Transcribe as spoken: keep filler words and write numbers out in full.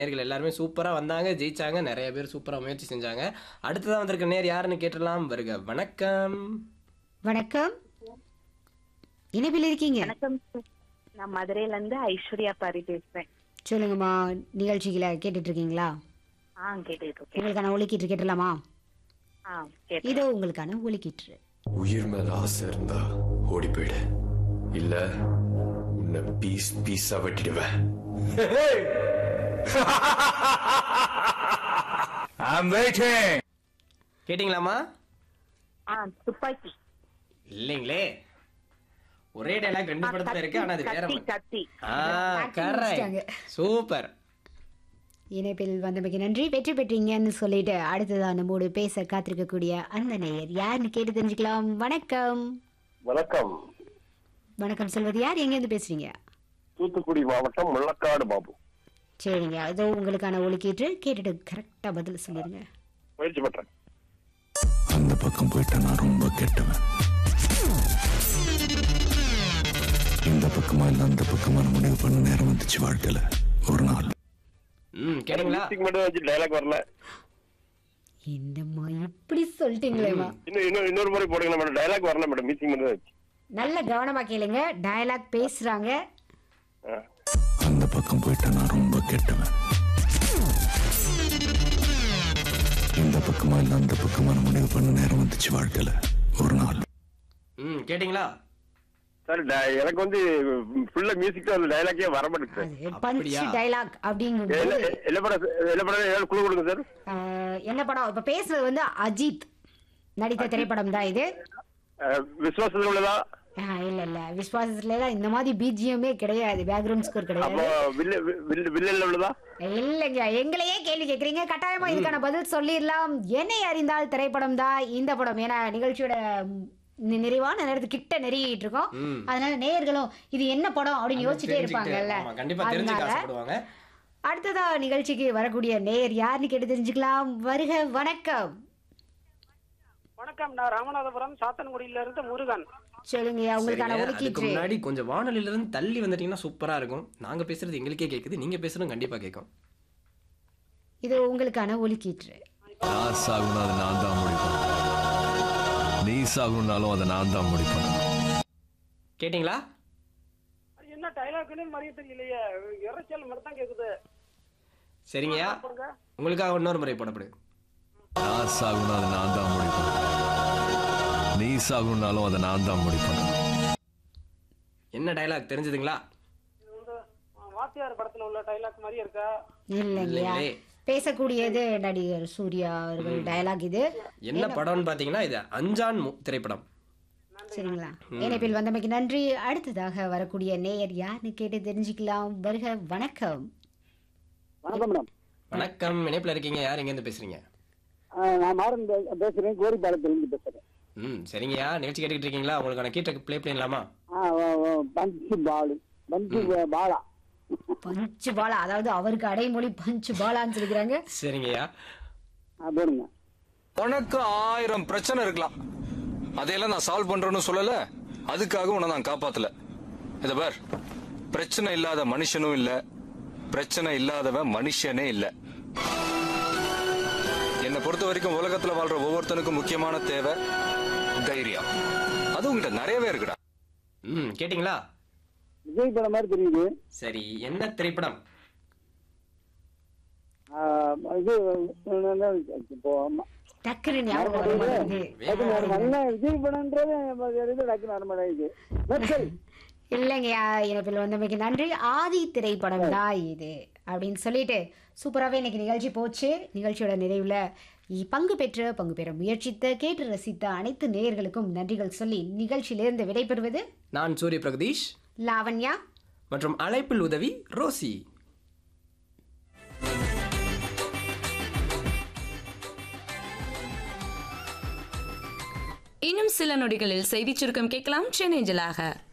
நேயர்கள் எல்லாருமே சூப்பரா வந்தாங்க, ஜெயிச்சாங்க. நெறைய பேர் சூப்பரா முயற்சி செஞ்சாங்க. அடுத்ததா வந்திருக்க நேயர் யாருன்னு கேட்டுறலாம். வருக வணக்கம். வணக்கம். இணைப்பில் இருக்கீங்க? வணக்கம் சார். நான் மதுரையில இருந்து ஐஸ்வர்யா பாரி பேசுறேன். சொல்லுங்கம்மா, நிகழ்ச்சிகளை கேட்டுட்டு இருக்கீங்களா? ஆ கேட்டுட்டு இருக்கேன். உங்களுக்கான ஒலிக்கீற்று கேட்டலாமா? ஆ கேட்டேன். இதோ உங்களுக்கான ஒலிக்கீற்று. உயிர் மேல ஆசை இருந்தா ஓடி போயிடு, இல்ல உன்னை பீஸ் பீஸா வெட்டிடுவேன். I'm waiting. கேட்டிங்களாமா? ஆ துப்பாக்கி. இல்லைங்களே. ஒரே டயலாக் ரெண்டு படத்துல இருக்கு, ஆனா அது வேற கத்தி மாதிரி. கத்தி. ஆ கத்தி முடிச்சிட்டாங்க. கரெக்ட். சூப்பர். இணைப்பில் வந்தமைக்கு நன்றி. வெற்றி பெற்றீங்கன்னு சொல்லிட்டு அடுத்ததான் நம்மோடு பேச காத்திருக்கக்கூடிய அந்த நேயர் யாருன்னு கேட்டு தெரிஞ்சுக்கலாம். வணக்கம். வணக்கம். வணக்கம் சொல்வது யார்? எங்கேருந்து பேசுறீங்க? தூத்துக்குடி மாவட்டம் முள்ளக்காடு பாபு. சரிங்க, இதோ உங்களுக்கான ஒலிக்கீற்று கேட்டுட்டு கரெக்டா பதில் சொல்லிருங்க. முயற்சி பண்றேன். அந்த பக்கம் போயிட்டா நான் ரொம்ப கெட்டவன். இந்த பக்கமா இல்ல அந்த பக்கமான முடிவு பண்ண நேரம் வந்துச்சு வாழ்க்கையில ஒரு நாள். ம் கேட்டிங்களா? மியூசிக் மட்டும் வச்சு டயலாக் வரல. என்னம்மா இப்படி சொல்லிட்டீங்களேம்மா. இன்னும் இன்னும் இன்னொரு முறை போடுங்க மேடம். டயலாக் வரல மேடம். மியூசிக் மட்டும் வச்சு. நல்ல கவனமா கேளுங்க. டயலாக் பேசுறாங்க. ஆ. அந்த பக்கம் போயிட்டா நான் ரொம்ப கெட்டவன். இந்த பக்கமா இல்ல அந்த பக்கமான முடிவு பண்ண நேரம் வந்துச்சு வாழ்க்கையில ஒரு நாள். ம் கேட்டிங்களா? சார் ட- எனக்கு வந்து ஃபுல்லா மியூசிக் டயலாக்கே வர மாட்டேங்குது சார். அது பஞ்ச் அப்படியா? டயலாக் எல்லா அப்படிங்கிறது எல்லா படம் எல்லா படம் ஏதாவது குழு கொடுங்க சார். ஆஹ், என்ன படம்? இப்ப பேசுறது வந்து அஜித் நடித்த திரைப்படம் தான் இது. அஹ், விசுவாசத்துல உள்ளதா? ஆஹ், இல்ல இல்ல விஸ்வாசத்துல எல்லாம் இந்த மாதிரி பிஜிஎம்மே கிடையாது, பேக்ரவுண்ட் ஸ்கோர் அப்போ கிடையாது. வில்ல வில்ல வில்லல்ல உள்ளதா? இல்லைங்க, எங்களையே கேள்வி கேக்குறீங்க. கட்டாயமா இதுக்கான பதில் சொல்லிடலாம். என்னை அறிந்தால் திரைப்படம் தான் இந்த படம். ஏன்னா நிகழ்ச்சியோட நி- நிறைவான நேரத்துக்கு கிட்ட நெருங்கிட்டு இருக்கோம். ம். அதனால நேயர்களும் இது என்ன படம் அப்படின்னு யோசிச்சுட்டே இருப்பாங்கல்ல. ஆமா, கண்டிப்பா தெரிஞ்சுக்க அதனால ஆசைப்படுவாங்க. அடுத்ததா நிகழ்ச்சிக்கு வரக்கூடிய நேயர் யாருன்னு கேட்டு தெரிஞ்சுக்கலாம். வருக வணக்கம். வணக்கம். நான் ராமநாதபுரம் சாத்தன்குடியில இருந்து முருகன். சொல்லுங்க, உங்களுக்கான சரிங்க, அதுக்கு ஒலிக்கீற்று. முன்னாடி கொஞ்சம் வானொலியில இருந்து தள்ளி வந்துட்டீங்கன்னா சூப்பரா இருக்கும். நாங்க பேசுறது எங்களுக்கே கேக்குது, நீங்க பேசுறது கண்டிப்பா கேட்கும். இது உங்களுக்கான ஒலிக்கீற்று. நான் சாகுனா அதை நான் தான் முடிப்பேன். நீ சாகுனாலும் அதை நான் தான் முடிப்பேன். கேட்டிங்களா? அது என்ன டைலாக்னு மாதிரியே தெரியலையே. இறைச்சல் மட்டும் தான் கேக்குது. சரிங்கய்யா, உங்களுக்காக இன்னொரு முறை போடப்படுது. நான் சாகுனா அதை நான் தான் முடிப்பேன். நீ சாகுனாலும் அதை நான் தான் முடிப்பேன். என்ன டயலாக் தெரிஞ்சதுங்களா? இது வந்து ஆ, வாத்தியார் படத்துல உள்ள டைலாக் மாதிரியே இருக்கா? இல்லைங்கய்யா, இல்லைங்களே. பேசக்கூடியது நடிகர் சூர்யா அவர்கள் டயலாக் இது. என்ன படம்னு பாத்தீங்கன்னா இது அஞ்சான் மு- திரைப்படம். சரிங்களா? இணைப்பில் வந்தமைக்கு நன்றி. அடுத்ததாக வரக்கூடிய நேயர் யாருன்னு கேட்டு தெரிஞ்சுக்கலாம். வருக வணக்கம். வணக்கம் மேடம். வணக்கம், இணைப்புல இருக்கீங்க. யார் எங்க இருந்து பேசுறீங்க? நான் மாறன் பே- பேசுறேன். கோரிப்பாளையத்திலிருந்து பேசுறேன். ம் சரிங்கய்யா, நிகழ்ச்சி கேட்டுக்கிட்டு இருக்கீங்களா? உங்களுக்கான கீட்டை ப்ளே பண்ணலாமா? ஆ, ஓ, ஓ, பஞ்சு பாலு பஞ்சு பாலா. பஞ்சு பாலா, அதாவது அவருக்கு அடைமொழி பஞ்சு பாலான்னு சொல்லிக்கிறாங்க. சரிங்கய்யா. ஆ, போடுங்க. உனக்கு ஆயிரம் பிரச்சனை இருக்கலாம், அதையெல்லாம் நான் சால்வ் பண்றேன்னு சொல்லல. அதுக்காக உன்னை நான் காப்பாத்தல. இத பார், பிரச்சனை இல்லாத மனுஷனும் இல்ல, பிரச்சனை இல்லாதவன் மனுஷனே இல்ல. என்னை பொறுத்த வரைக்கும் உலகத்துல வாழ்ற ஒவ்வொருத்தனுக்கும் முக்கியமான தேவை தைரியம். அது உங்ககிட்ட நிறையவே இருக்குடா. ம் கேட்டிங்களா? விஜய் படம் மாதிரி தெரியுது. சரி, என்ன திரைப்படம்? ஆ, இது இப்போ ஆமா. டக்குனு ஞாபகம் வர மாட்டேங்குது. டக்குனு வர மாட்டேங்குது. என்ன விஜய் படம்ன்றது இது டக்குனு வர மாட்டேங்குது. மெர்சல். இல்லைங்கய்யா, இணைப்பில் வந்தமைக்கு நன்றி. ஆதி திரைப்படம் தான் இது அப்படின்னு சொல்லிட்டு சூப்பராகவே இன்னைக்கு நிகழ்ச்சி போச்சு. நிகழ்ச்சியோட நிறைவில் இ- பங்கு பெற்ற பங்கு பெற முயற்சித்த கேட்டு ரசித்த அனைத்து நேயர்களுக்கும் நன்றிகள் சொல்லி நிகழ்ச்சியிலிருந்து விடைபெறுவது நான் சூரிய பிரகதீஷ் லாவண்யா மற்றும் அழைப்பில் உதவி ரோசி. இன்னும் சில நொடிகளில் செய்திச் சுருக்கம் கேட்கலாம் சென்னை ஜலாக.